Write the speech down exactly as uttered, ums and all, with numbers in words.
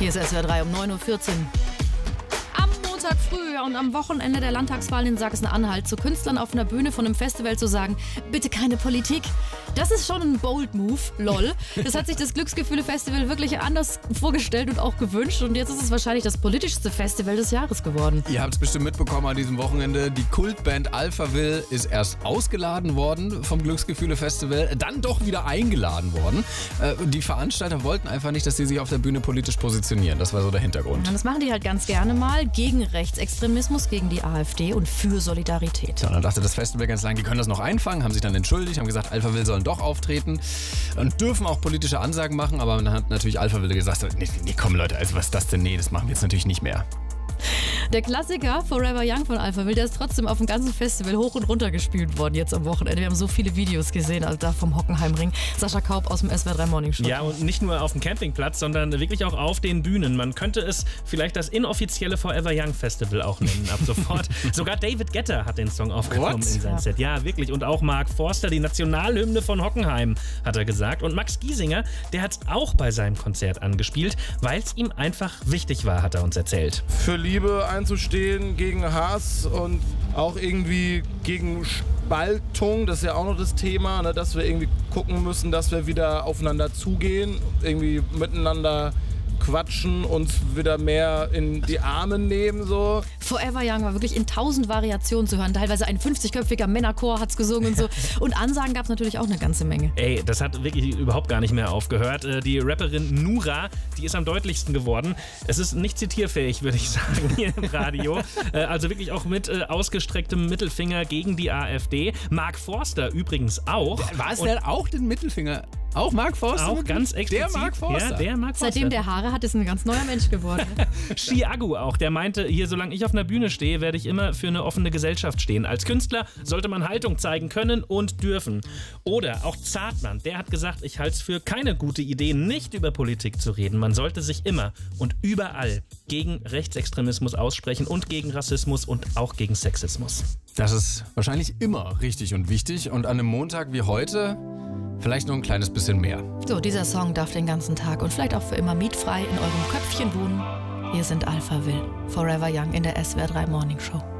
Hier ist S W R drei um neun Uhr vierzehn. Am Montag früh und am Wochenende der Landtagswahlen in Sachsen-Anhalt zu Künstlern auf einer Bühne von einem Festival zu sagen, bitte keine Politik. Das ist schon ein bold Move, lol. Das hat sich das Glücksgefühle-Festival wirklich anders vorgestellt und auch gewünscht. Und jetzt ist es wahrscheinlich das politischste Festival des Jahres geworden. Ihr habt es bestimmt mitbekommen an diesem Wochenende. Die Kultband Alphaville ist erst ausgeladen worden vom Glücksgefühle-Festival, dann doch wieder eingeladen worden. Äh, die Veranstalter wollten einfach nicht, dass sie sich auf der Bühne politisch positionieren. Das war so der Hintergrund. Und das machen die halt ganz gerne mal gegen Rechtsextremismus, gegen die AfD und für Solidarität. Ja, dann dachte das Festival ganz lang, die können das noch einfangen, haben sich dann entschuldigt, haben gesagt, Alphaville sollen doch auftreten und dürfen auch politische Ansagen machen, aber dann hat natürlich Alphaville gesagt, nee, nee, komm Leute, also was ist das denn? Nee, das machen wir jetzt natürlich nicht mehr. Der Klassiker Forever Young von Alphaville, der ist trotzdem auf dem ganzen Festival hoch und runter gespielt worden jetzt am Wochenende. Wir haben so viele Videos gesehen, also da vom Hockenheimring. Sascha Kaup aus dem S W R drei Morning Show. Ja, und nicht nur auf dem Campingplatz, sondern wirklich auch auf den Bühnen. Man könnte es vielleicht das inoffizielle Forever Young Festival auch nennen ab sofort. Sogar David Guetta hat den Song aufgenommen What? in sein Set. Ja, wirklich. Und auch Mark Forster, die Nationalhymne von Hockenheim, hat er gesagt. Und Max Giesinger, der hat es auch bei seinem Konzert angespielt, weil es ihm einfach wichtig war, hat er uns erzählt. Für Liebe einzustehen, gegen Hass und auch irgendwie gegen Spaltung, das ist ja auch noch das Thema, ne, dass wir irgendwie gucken müssen, dass wir wieder aufeinander zugehen, irgendwie miteinander quatschen, uns wieder mehr in die Arme nehmen. So. Forever Young war wirklich in tausend Variationen zu hören. Teilweise ein fünfzigköpfiger Männerchor hat es gesungen und so. Und Ansagen gab es natürlich auch eine ganze Menge. Ey, das hat wirklich überhaupt gar nicht mehr aufgehört. Die Rapperin Nura, die ist am deutlichsten geworden. Es ist nicht zitierfähig, würde ich sagen, hier im Radio. Also wirklich auch mit ausgestrecktem Mittelfinger gegen die AfD. Mark Forster übrigens auch. War es denn auch den Mittelfinger? Auch Mark Forster? Auch ganz explizit. Der Mark Forster? Ja, der Mark Forster. Seitdem der Haare hat, ist ein ganz neuer Mensch geworden. Chiago auch, der meinte, hier, solange ich auf einer Bühne stehe, werde ich immer für eine offene Gesellschaft stehen. Als Künstler sollte man Haltung zeigen können und dürfen. Oder auch Zartmann, der hat gesagt, ich halte es für keine gute Idee, nicht über Politik zu reden. Man sollte sich immer und überall gegen Rechtsextremismus aussprechen und gegen Rassismus und auch gegen Sexismus. Das ist wahrscheinlich immer richtig und wichtig und an einem Montag wie heute vielleicht noch ein kleines bisschen mehr. So, dieser Song darf den ganzen Tag und vielleicht auch für immer mietfrei in eurem Köpfchen wohnen. Hier sind Alphaville, Forever Young in der S W R drei Morning Show.